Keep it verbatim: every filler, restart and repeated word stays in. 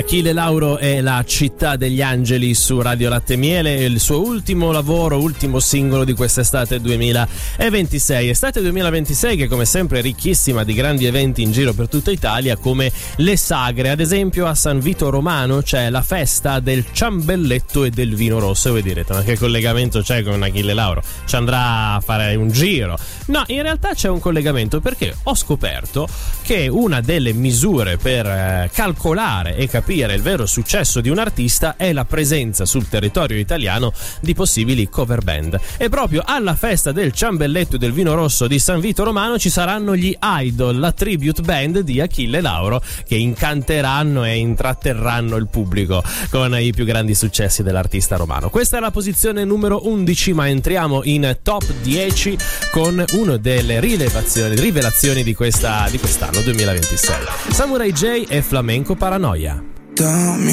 Achille Lauro è La città degli angeli su Radio Latte Miele, il suo ultimo lavoro, ultimo singolo di quest'estate duemilaventisei. Estate duemilaventisei che come sempre è ricchissima di grandi eventi in giro per tutta Italia, come le sagre. Ad esempio a San Vito Romano c'è la festa del ciambelletto e del vino rosso. E voi direte, ma che collegamento c'è con Achille Lauro? Ci andrà a fare un giro? No, in realtà c'è un collegamento, perché ho scoperto che una delle misure per eh, calcolare e capire il vero successo di un artista è la presenza sul territorio italiano di possibili cover band. E proprio alla festa del ciambelletto e del vino rosso di San Vito Romano ci saranno gli Idol, la tribute band di Achille Lauro, che incanteranno e intratterranno il pubblico con i più grandi successi dell'artista romano. Questa è la posizione numero undici, ma entriamo in top dieci con una delle rilevazioni, rivelazioni di, questa, di quest'anno duemilaventisei. Samurai J e Flamenco Paranoia. Dammi